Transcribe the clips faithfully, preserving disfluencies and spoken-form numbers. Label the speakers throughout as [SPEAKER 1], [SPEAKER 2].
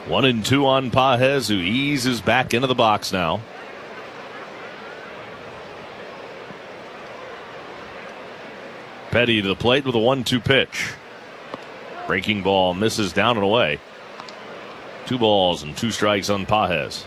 [SPEAKER 1] One and two on Pages, who eases back into the box now. Petty to the plate with a one two pitch. Breaking ball misses down and away. Two balls and two strikes on Pages.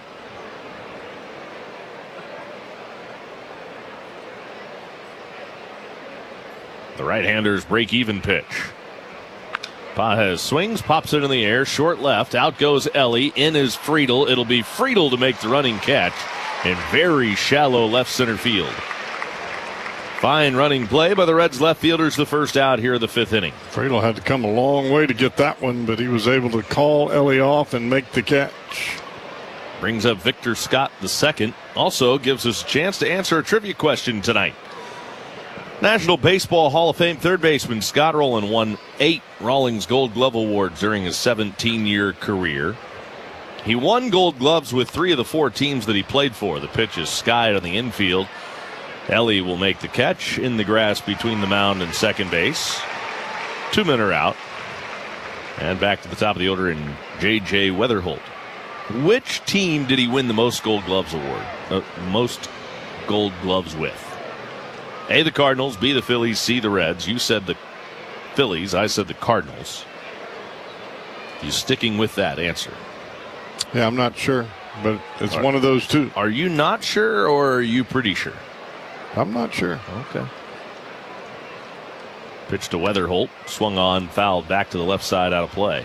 [SPEAKER 1] The right-hander's break-even pitch. Pages swings, pops it in the air, short left. Out goes Ellie. In is Friedel. It'll be Friedel to make the running catch in very shallow left center field. Fine running play by the Reds left fielders, the first out here in the fifth inning.
[SPEAKER 2] Friedel had to come a long way to get that one, but he was able to call Ellie off and make the catch.
[SPEAKER 1] Brings up Victor Scott the second. Also gives us a chance to answer a trivia question tonight. National Baseball Hall of Fame third baseman Scott Rolen won eight Rawlings Gold Glove Awards during his seventeen-year career. He won Gold Gloves with three of the four teams that he played for. The pitch is skied on the infield. Ellie will make the catch in the grass between the mound and second base. Two men are out. And back to the top of the order in J J Weatherholt. Which team did he win the most Gold Gloves award? Uh, most Gold Gloves with? A, the Cardinals, B, the Phillies, C, the Reds. You said the Phillies, I said the Cardinals. You sticking with that answer?
[SPEAKER 2] Yeah, I'm not sure, but it's
[SPEAKER 1] are,
[SPEAKER 2] one of those two.
[SPEAKER 1] Are you not sure, or are you pretty sure?
[SPEAKER 2] I'm not sure.
[SPEAKER 1] Okay. Pitch to Weatherholt, swung on, fouled back to the left side, out of play.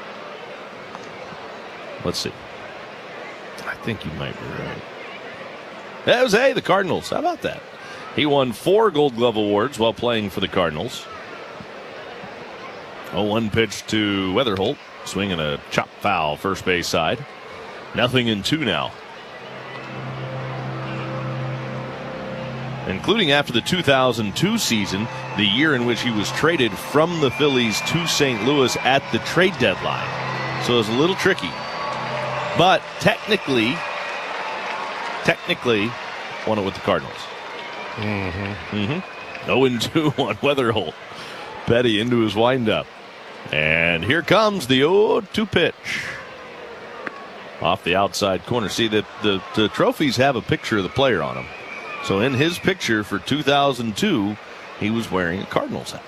[SPEAKER 1] Let's see. I think you might be right. That was A, the Cardinals. How about that? He won four Gold Glove awards while playing for the Cardinals. oh one pitch to Weatherholt, swinging a chop foul first base side. Nothing in two now. Including after the two thousand two season, the year in which he was traded from the Phillies to Saint Louis at the trade deadline. So it was a little tricky. But technically, technically, won it with the Cardinals.
[SPEAKER 2] Mm-hmm.
[SPEAKER 1] Mm-hmm. oh and two on Weatherholt. Petty into his windup. And here comes the oh two pitch. Off the outside corner. See, the, the, the trophies have a picture of the player on them. So in his picture for two thousand two, he was wearing a Cardinals hat.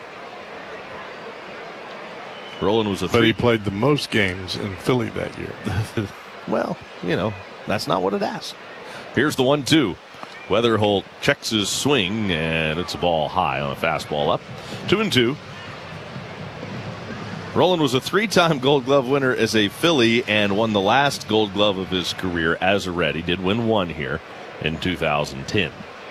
[SPEAKER 1] Rolen was a three.
[SPEAKER 2] But he played the most games in Philly that year.
[SPEAKER 1] Well, you know, that's not what it asks. Here's the one two. Weatherholt checks his swing, and it's a ball high on a fastball up. Two and two. Rolen was a three-time Gold Glove winner as a Philly and won the last Gold Glove of his career as a Red. He did win one here in two thousand ten.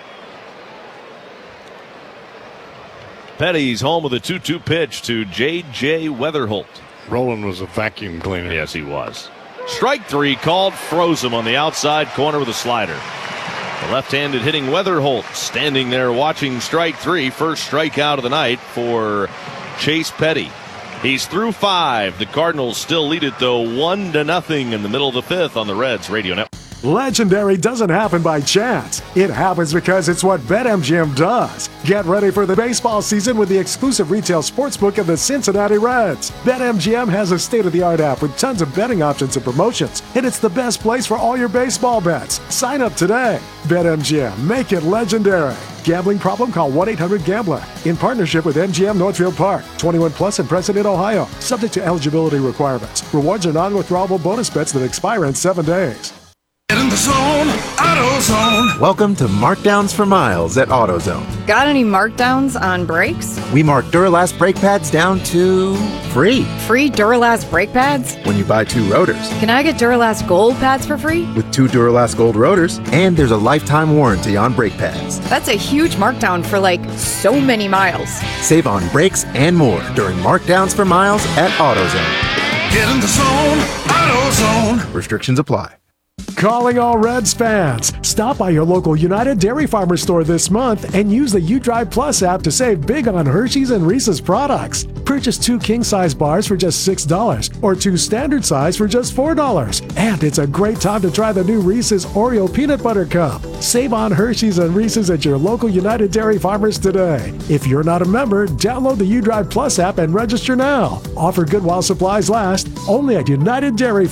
[SPEAKER 1] Petty's home with a two two pitch to J J Weatherholt.
[SPEAKER 2] Rolen was a vacuum cleaner.
[SPEAKER 1] Yes, he was. Strike three called, froze him on the outside corner with a slider. The left-handed hitting Weatherholt standing there watching strike three. First strikeout of the night for Chase Petty. He's through five. The Cardinals still lead it, though, one to nothing in the middle of the fifth on the Reds Radio Network.
[SPEAKER 3] Legendary doesn't happen by chance. It happens because it's what BetMGM does. Get ready for the baseball season with the exclusive retail sportsbook of the Cincinnati Reds. BetMGM has a state-of-the-art app with tons of betting options and promotions, and it's the best place for all your baseball bets. Sign up today. BetMGM, make it legendary. Gambling problem? Call one eight hundred gambler. In partnership with M G M Northfield Park. twenty-one plus in President, Ohio. Subject to eligibility requirements. Rewards are non-withdrawable bonus bets that expire in seven days.
[SPEAKER 4] Get in the zone, AutoZone.
[SPEAKER 5] Welcome to Markdowns for Miles at AutoZone.
[SPEAKER 6] Got any markdowns on brakes?
[SPEAKER 5] We mark Duralast brake pads down to free.
[SPEAKER 6] Free Duralast brake pads?
[SPEAKER 5] When you buy two rotors.
[SPEAKER 6] Can I get Duralast Gold pads for free?
[SPEAKER 5] With two Duralast Gold rotors, and there's a lifetime warranty on brake pads.
[SPEAKER 6] That's a huge markdown for like so many miles.
[SPEAKER 5] Save on brakes and more during Markdowns for Miles at AutoZone.
[SPEAKER 4] Get in the zone, AutoZone.
[SPEAKER 5] Restrictions apply.
[SPEAKER 3] Calling all Reds fans. Stop by your local United Dairy Farmer store this month and use the UDrive Plus app to save big on Hershey's and Reese's products. Purchase two king-size bars for just six dollars or two standard size for just four dollars. And it's a great time to try the new Reese's Oreo Peanut Butter Cup. Save on Hershey's and Reese's at your local United Dairy Farmers today. If you're not a member, download the UDrive Plus app and register now. Offer good while supplies last. Only at United Dairy